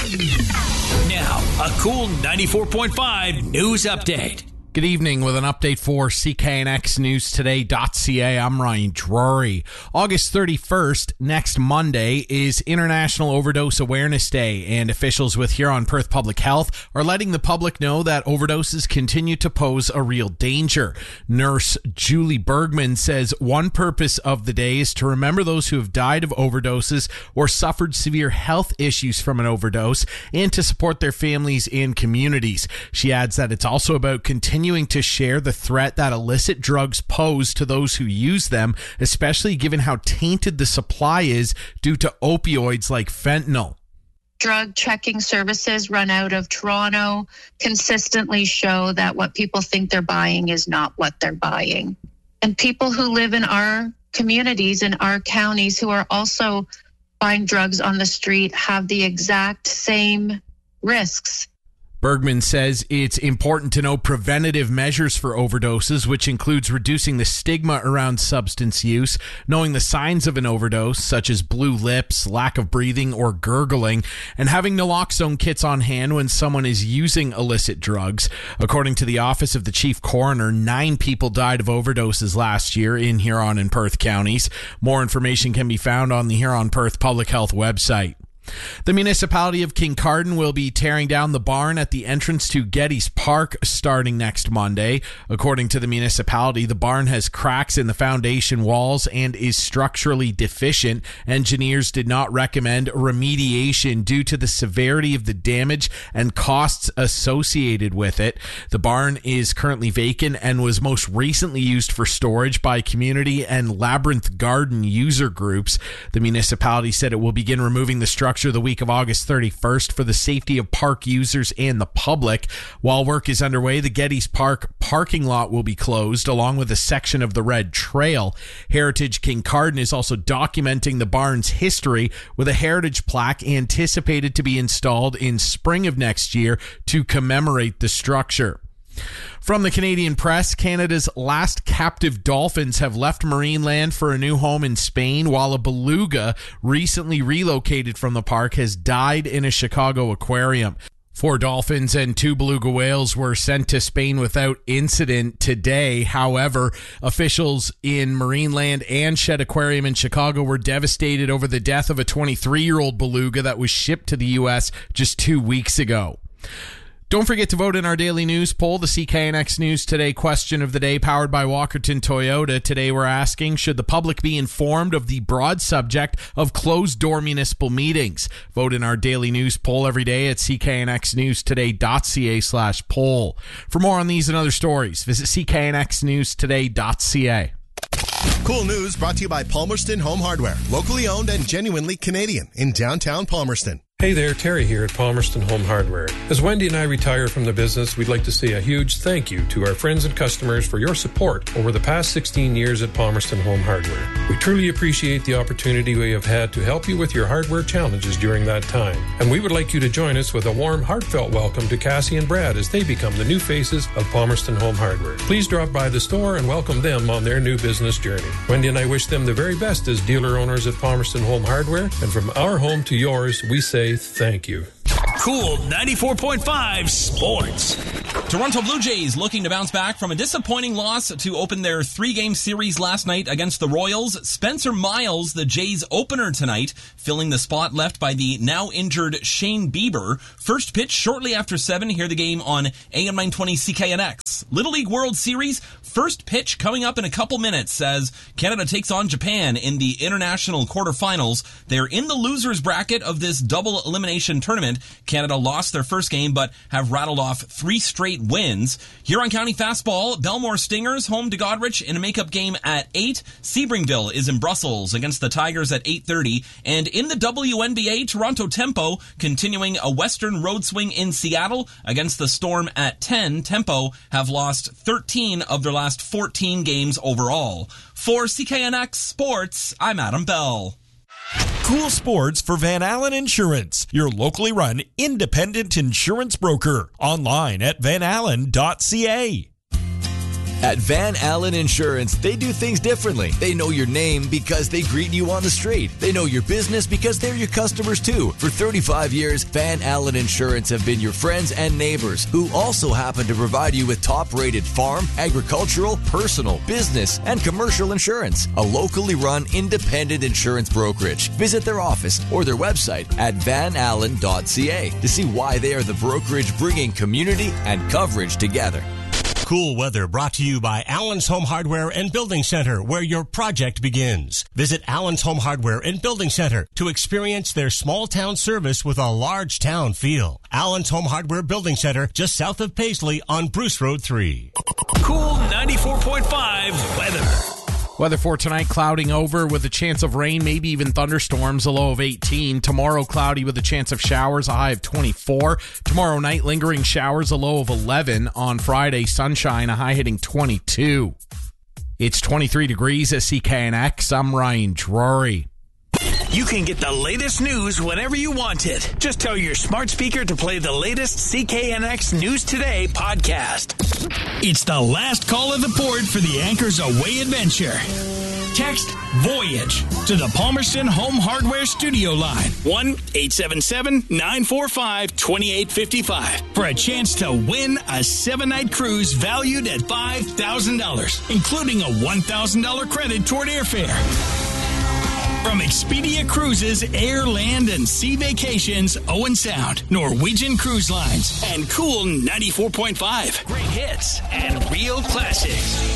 Now, a cool 94.5 news update. Good evening with an update for CKNXNewsToday.ca. I'm Ryan Drury. August 31st, next Monday, is International Overdose Awareness Day, and officials with Huron-Perth Public Health are letting the public know that overdoses continue to pose a real danger. Nurse Julie Bergman says one purpose of the day is to remember those who have died of overdoses or suffered severe health issues from an overdose and to support their families and communities. She adds that it's also about continuing to share the threat that illicit drugs pose to those who use them, especially given how tainted the supply is due to opioids like fentanyl. Drug checking services run out of Toronto consistently show that what people think they're buying is not what they're buying. And people who live in our communities, in our counties, who are also buying drugs on the street have the exact same risks. Bergman says it's important to know preventative measures for overdoses, which includes reducing the stigma around substance use, knowing the signs of an overdose, such as blue lips, lack of breathing, or gurgling, and having naloxone kits on hand when someone is using illicit drugs. According to the Office of the Chief Coroner, 9 people died of overdoses last year in Huron and Perth counties. More information can be found on the Huron-Perth Public Health website. The municipality of Kincardine will be tearing down the barn at the entrance to Geddes Park starting next Monday. According to the municipality, the barn has cracks in the foundation walls and is structurally deficient. Engineers did not recommend remediation due to the severity of the damage and costs associated with it. The barn is currently vacant and was most recently used for storage by community and Labyrinth Garden user groups. The municipality said it will begin removing the structure the week of August 31st for the safety of park users and the public. While work is underway, the Geddes Park parking lot will be closed along with a section of the Red Trail. Heritage Kincardine is also documenting the barn's history with a heritage plaque anticipated to be installed in spring of next year to commemorate the structure. From the Canadian press, Canada's last captive dolphins have left Marineland for a new home in Spain, while a beluga recently relocated from the park has died in a Chicago aquarium. 4 dolphins and 2 beluga whales were sent to Spain without incident today. However, officials in Marineland and Shedd Aquarium in Chicago were devastated over the death of a 23-year-old beluga that was shipped to the U.S. just 2 weeks ago. Don't forget to vote in our daily news poll, the CKNX News Today question of the day, powered by Walkerton Toyota. Today we're asking, should the public be informed of the broad subject of closed-door municipal meetings? Vote in our daily news poll every day at cknxnewstoday.ca/poll. For more on these and other stories, visit cknxnewstoday.ca. Cool news brought to you by Palmerston Home Hardware, locally owned and genuinely Canadian in downtown Palmerston. Hey there, Terry here at Palmerston Home Hardware. As Wendy and I retire from the business, we'd like to say a huge thank you to our friends and customers for your support over the past 16 years at Palmerston Home Hardware. We truly appreciate the opportunity we have had to help you with your hardware challenges during that time. And we would like you to join us with a warm, heartfelt welcome to Cassie and Brad as they become the new faces of Palmerston Home Hardware. Please drop by the store and welcome them on their new business journey. Wendy and I wish them the very best as dealer owners at Palmerston Home Hardware. And from our home to yours, we say thank you. Cool 94.5 Sports. Toronto Blue Jays looking to bounce back from a disappointing loss to open their 3-game series last night against the Royals. Spencer Miles, the Jays opener tonight, filling the spot left by the now injured Shane Bieber. First pitch shortly after 7. Hear the game on AM 920 CKNX. Little League World Series, first pitch coming up in a couple minutes as Canada takes on Japan in the international quarterfinals. They're in the losers bracket of this double elimination tournament. Canada lost their first game but have rattled off 3 straight wins. Huron County fastball, Belmore Stingers home to Goderich in a makeup game at 8. Sebringville is in Brussels against the Tigers at 8:30. And in the WNBA, Toronto Tempo continuing a Western road swing in Seattle against the Storm at 10. Tempo have lost 13 of their last 14 games overall. For CKNX Sports, I'm Adam Bell. Cool sports for Van Allen Insurance, your locally run independent insurance broker. Online at vanallen.ca. At Van Allen Insurance, they do things differently. They know your name because they greet you on the street. They know your business because they're your customers too. For 35 years, Van Allen Insurance have been your friends and neighbors who also happen to provide you with top-rated farm, agricultural, personal, business, and commercial insurance. A locally run independent insurance brokerage. Visit their office or their website at vanallen.ca to see why they are the brokerage bringing community and coverage together. Cool weather brought to you by Allen's Home Hardware and Building Center, where your project begins. Visit Allen's Home Hardware and Building Center to experience their small town service with a large town feel. Allen's Home Hardware Building Center, just south of Paisley on Bruce Road 3. Cool 94.5 weather. Weather for tonight, clouding over with a chance of rain, maybe even thunderstorms, a low of 18. Tomorrow, cloudy with a chance of showers, a high of 24. Tomorrow night, lingering showers, a low of 11. On Friday, sunshine, a high hitting 22. It's 23 degrees at CKNX. I'm Ryan Drury. You can get the latest news whenever you want it. Just tell your smart speaker to play the latest CKNX News Today podcast. It's the last call of the port for the Anchors Away adventure. Text Voyage to the Palmerston Home Hardware Studio line, 1-877-945-2855, for a chance to win a 7-night cruise valued at $5,000, including a $1,000 credit toward airfare. From Expedia Cruises, Air, Land, and Sea Vacations, Owen Sound, Norwegian Cruise Lines, and Cool 94.5. Great hits and real classics.